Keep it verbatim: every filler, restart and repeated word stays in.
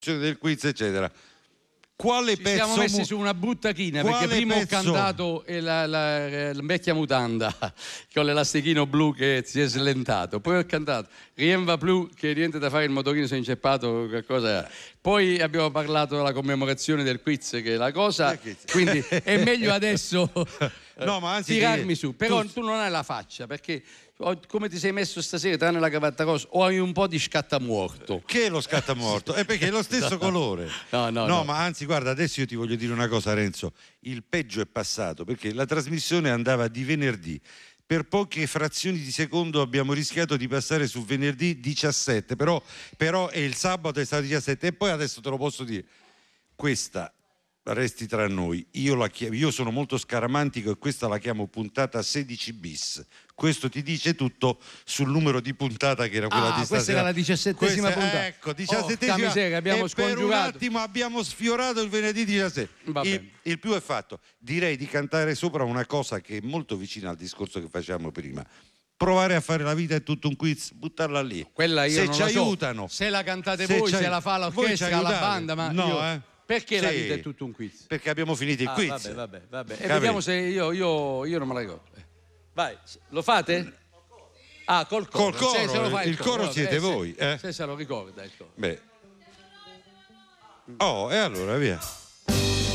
del quiz eccetera. Quale Ci pezzo siamo messi su una buttachina perché prima pezzo? ho cantato la, la, la vecchia mutanda con l'elastichino blu che si è slentato, poi ho cantato Rien va plus, che niente da fare, il motorino si è inceppato, qualcosa. Poi abbiamo parlato della commemorazione del quiz, che è la cosa, quindi è meglio adesso no, ma anzi tirarmi che... su, però tu... tu non hai la faccia, perché come ti sei messo stasera, tranne la cravatta rosa, o hai un po' di scattamuorto? Che è lo scattamuorto? È perché è lo stesso colore. No, no, no, no, ma anzi, guarda, adesso io ti voglio dire una cosa, Renzo. Il peggio è passato, perché la trasmissione andava di venerdì. Per poche frazioni di secondo abbiamo rischiato di passare su venerdì diciassette, però, però è il sabato è stato diciassette. E poi adesso te lo posso dire, questa resti tra noi, io, la chiamo, io sono molto scaramantico e questa la chiamo puntata sedici bis. Questo ti dice tutto sul numero di puntata che era quella ah, di stasera. Questa era la diciassettesima questa, puntata. Ecco, diciassettesima. Oh, miseria, abbiamo e scongiurato. per un attimo abbiamo sfiorato il venerdì diciassette. Il, il più è fatto. Direi di cantare sopra una cosa che è molto vicina al discorso che facciamo prima. Provare a fare la vita è tutto un quiz, buttarla lì. Quella io se non ci la so. aiutano. Se la cantate se voi, se la fa l'orchestra, la banda, ma no, io... eh. Perché sì, la vita è tutto un quiz? Perché abbiamo finito il ah, quiz. Vabbè, vabbè, vabbè. E vediamo se io, io, io non me la ricordo. Vai, lo fate? Ah, col coro. Col coro, se, se lo fa il, il coro, coro siete eh, voi. Se, eh? se se lo ricorda il coro. Beh. Oh, e allora via.